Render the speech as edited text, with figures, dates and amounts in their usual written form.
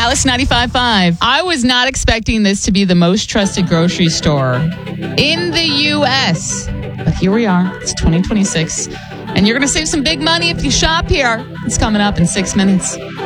Alice 95.5. I was not expecting this to be the most trusted grocery store in the U.S., but here we are. It's 2026, and you're going to save some big money if you shop here. It's coming up in 6 minutes.